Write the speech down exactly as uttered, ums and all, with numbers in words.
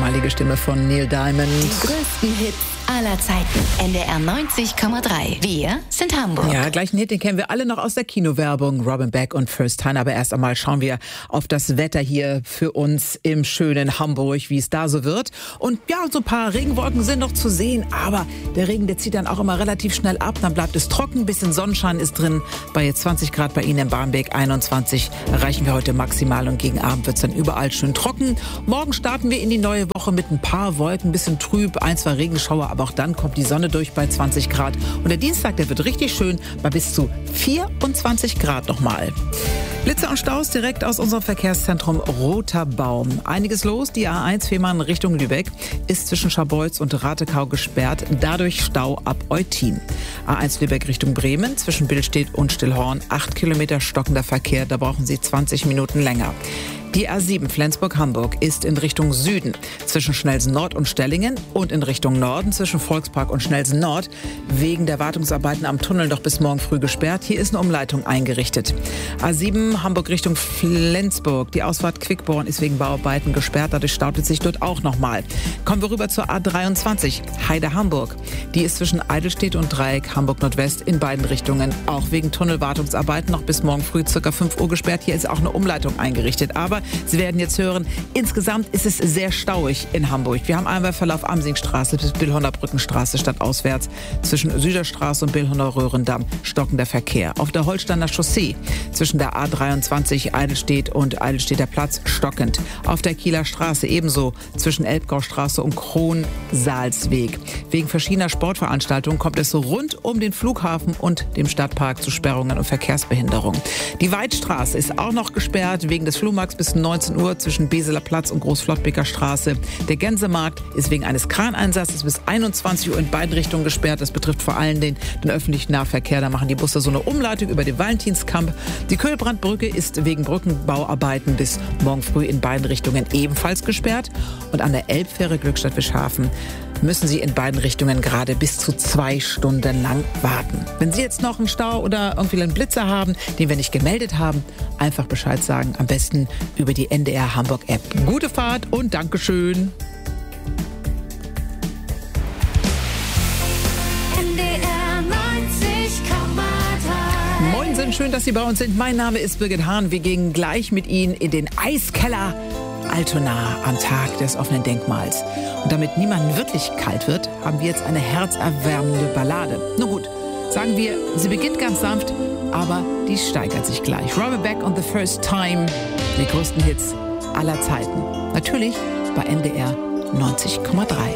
einmalige Stimme von Neil Diamond. Die größten Hits aller Zeiten. N D R neunzig Komma drei. Wir sind Hamburg. Ja, gleichen Hit, den kennen wir alle noch aus der Kinowerbung. Robin Beck und First Time. Aber erst einmal schauen wir auf das Wetter hier für uns im schönen Hamburg, wie es da so wird. Und ja, so ein paar Regenwolken sind noch zu sehen. Aber der Regen, der zieht dann auch immer relativ schnell ab. Dann bleibt es trocken, ein bisschen Sonnenschein ist drin. Bei jetzt zwanzig Grad bei Ihnen in Barmbek, einundzwanzig erreichen wir heute maximal. Und gegen Abend wird es dann überall schön trocken. Morgen starten wir in die neue Woche mit ein paar Wolken, ein bisschen trüb, ein, zwei Regenschauer. Aber auch dann kommt die Sonne durch bei zwanzig Grad. Und der Dienstag, der wird richtig schön bei bis zu vierundzwanzig Grad nochmal. Blitze und Staus direkt aus unserem Verkehrszentrum Roter Baum. Einiges los. Die A eins Fehmarn Richtung Lübeck ist zwischen Scharbeutz und Ratekau gesperrt. Dadurch Stau ab Eutin. A eins Lübeck Richtung Bremen zwischen Billstedt und Stillhorn. Acht Kilometer stockender Verkehr. Da brauchen Sie zwanzig Minuten länger. Die A sieben Flensburg-Hamburg ist in Richtung Süden zwischen Schnellsen Nord und Stellingen und in Richtung Norden zwischen Volkspark und Schnellsen Nord wegen der Wartungsarbeiten am Tunnel noch bis morgen früh gesperrt. Hier ist eine Umleitung eingerichtet. A sieben Hamburg Richtung Flensburg. Die Ausfahrt Quickborn ist wegen Bauarbeiten gesperrt. Dadurch staut es sich dort auch nochmal. Kommen wir rüber zur A dreiundzwanzig Heide-Hamburg. Die ist zwischen Eidelstedt und Dreieck Hamburg Nordwest in beiden Richtungen. Auch wegen Tunnelwartungsarbeiten noch bis morgen früh ca. fünf Uhr gesperrt. Hier ist auch eine Umleitung eingerichtet. Aber Sie werden jetzt hören, insgesamt ist es sehr stauig in Hamburg. Wir haben einmal Verlauf Amsingstraße bis Billhonder Brückenstraße stadtauswärts. Zwischen Süderstraße und Billhonder Röhrendamm stockender Verkehr. Auf der Holsteiner Chaussee zwischen der A dreiundzwanzig Eidelstedt und Eidelstedter Platz stockend. Auf der Kieler Straße ebenso zwischen Elbgaustraße und Kronsalzweg. Wegen verschiedener Sportveranstaltungen kommt es so rund um den Flughafen und dem Stadtpark zu Sperrungen und Verkehrsbehinderungen. Die Weidstraße ist auch noch gesperrt wegen des Flohmarkts bis neunzehn Uhr zwischen Beseler Platz und Großflottbeker Straße. Der Gänsemarkt ist wegen eines Kraneinsatzes bis einundzwanzig Uhr in beiden Richtungen gesperrt. Das betrifft vor allem den, den öffentlichen Nahverkehr. Da machen die Busse so eine Umleitung über den Valentinskamp. Die Köhlbrandbrücke ist wegen Brückenbauarbeiten bis morgen früh in beiden Richtungen ebenfalls gesperrt. Und an der Elbfähre Glückstadt-Wischhafen müssen Sie in beiden Richtungen gerade bis zu zwei Stunden lang warten. Wenn Sie jetzt noch einen Stau oder irgendwie einen Blitzer haben, den wir nicht gemeldet haben, einfach Bescheid sagen. Am besten über die N D R Hamburg App. Gute Fahrt und Dankeschön. N D R neunzig Komma drei. Moin, sind schön, dass Sie bei uns sind. Mein Name ist Birgit Hahn. Wir gehen gleich mit Ihnen in den Eiskeller Altona am Tag des offenen Denkmals. Und damit niemandem wirklich kalt wird, haben wir jetzt eine herzerwärmende Ballade. Nun gut, sagen wir, sie beginnt ganz sanft, aber die steigert sich gleich. Robin Beck und The First Time, die größten Hits aller Zeiten. Natürlich bei N D R neunzig Komma drei.